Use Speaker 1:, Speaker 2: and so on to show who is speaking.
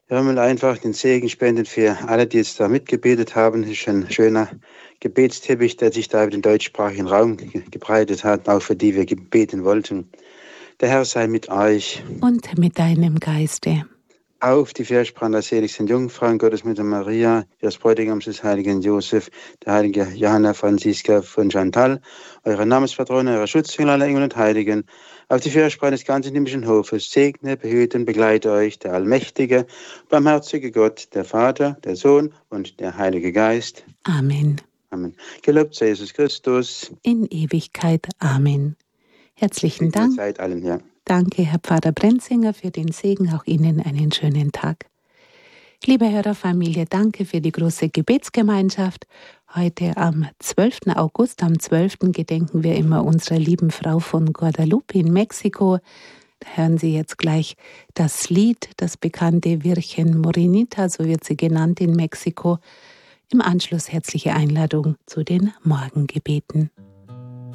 Speaker 1: Ja, mal einfach den Segen spenden für alle, die jetzt da mitgebetet haben. Das ist ein schöner Gebetsteppich, der sich da über den deutschsprachigen Raum gebreitet hat, auch für die wir beten wollten. Der Herr sei mit euch.
Speaker 2: Und mit deinem Geiste.
Speaker 1: Auf die Fürsprache der seligsten Jungfrau, Gottesmutter Maria, des Bräutigams des heiligen Josef, der heiligen Johanna Franziska von Chantal, eure Namenspatrone, eure Schutzengel aller Engel und Heiligen, auf die Fürsprache des ganzen himmlischen Hofes, segne, behüte und begleite euch der allmächtige, barmherzige Gott, der Vater, der Sohn und der Heilige Geist.
Speaker 2: Amen.
Speaker 1: Amen. Gelobt sei Jesus Christus.
Speaker 2: In Ewigkeit. Amen. Herzlichen Dank.
Speaker 1: Zeit allen, ja.
Speaker 2: Danke, Herr Pfarrer Brenzinger, für den Segen. Auch Ihnen einen schönen Tag. Liebe Hörerfamilie, danke für die große Gebetsgemeinschaft. Heute am 12. August, am 12. gedenken wir immer unserer lieben Frau von Guadalupe in Mexiko. Da hören Sie jetzt gleich das Lied, das bekannte Virgen Morenita, so wird sie genannt in Mexiko. Im Anschluss herzliche Einladung zu den Morgengebeten.